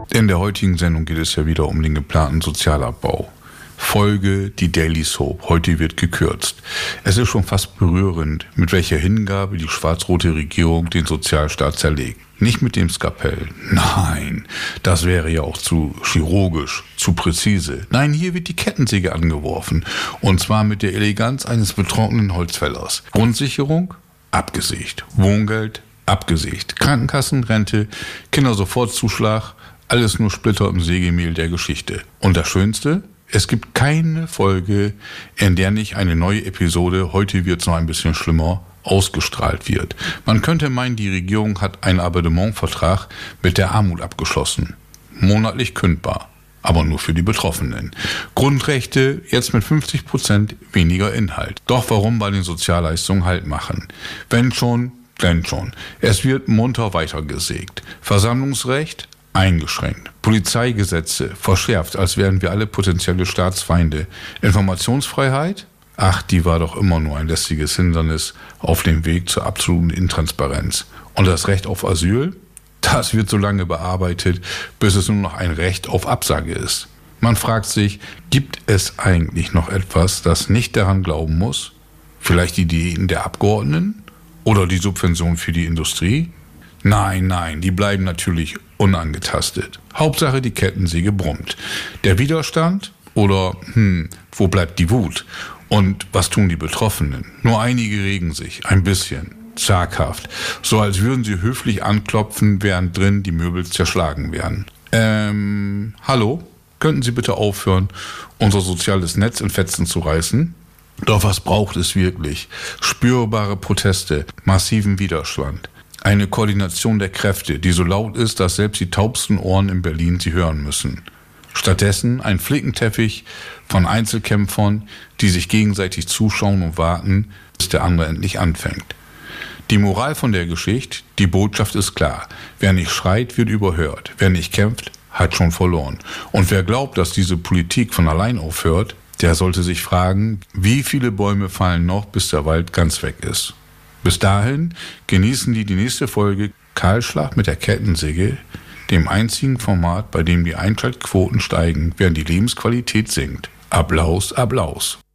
In der heutigen Sendung geht es ja wieder um den geplanten Sozialabbau. Folge die Daily Soap. Heute wird gekürzt. Es ist schon fast berührend, mit welcher Hingabe die schwarz-rote Regierung den Sozialstaat zerlegt. Nicht mit dem Skalpell. Nein, das wäre ja auch zu chirurgisch, zu präzise. Nein, hier wird die Kettensäge angeworfen. Und zwar mit der Eleganz eines betrunkenen Holzfällers. Grundsicherung? Abgesägt. Wohngeld? Abgesägt. Krankenkassen, Rente, Kindersofortzuschlag, alles nur Splitter im Sägemehl der Geschichte. Und das Schönste? Es gibt keine Folge, in der nicht eine neue Episode, heute wird's noch ein bisschen schlimmer, ausgestrahlt wird. Man könnte meinen, die Regierung hat einen Abonnementvertrag mit der Armut abgeschlossen. Monatlich kündbar, aber nur für die Betroffenen. Grundrechte jetzt mit 50% weniger Inhalt. Doch warum bei den Sozialleistungen Halt machen? Wenn schon. Es wird munter weitergesägt. Versammlungsrecht eingeschränkt. Polizeigesetze verschärft, als wären wir alle potenzielle Staatsfeinde. Informationsfreiheit? Ach, die war doch immer nur ein lästiges Hindernis auf dem Weg zur absoluten Intransparenz. Und das Recht auf Asyl? Das wird so lange bearbeitet, bis es nur noch ein Recht auf Absage ist. Man fragt sich, gibt es eigentlich noch etwas, das nicht daran glauben muss? Vielleicht die Diäten der Abgeordneten? Oder die Subvention für die Industrie? Nein, die bleiben natürlich unangetastet. Hauptsache die Kettensäge brummt. Der Widerstand? Oder, wo bleibt die Wut? Und was tun die Betroffenen? Nur einige regen sich, ein bisschen, zaghaft. So als würden sie höflich anklopfen, während drin die Möbel zerschlagen werden. Hallo? Könnten Sie bitte aufhören, unser soziales Netz in Fetzen zu reißen? Doch was braucht es wirklich? Spürbare Proteste, massiven Widerstand. Eine Koordination der Kräfte, die so laut ist, dass selbst die taubsten Ohren in Berlin sie hören müssen. Stattdessen ein Flickenteppich von Einzelkämpfern, die sich gegenseitig zuschauen und warten, bis der andere endlich anfängt. Die Moral von der Geschichte, die Botschaft ist klar. Wer nicht schreit, wird überhört. Wer nicht kämpft, hat schon verloren. Und wer glaubt, dass diese Politik von allein aufhört, der sollte sich fragen, wie viele Bäume fallen noch, bis der Wald ganz weg ist. Bis dahin genießen die nächste Folge Kahlschlag mit der Kettensäge, dem einzigen Format, bei dem die Einschaltquoten steigen, während die Lebensqualität sinkt. Applaus, Applaus.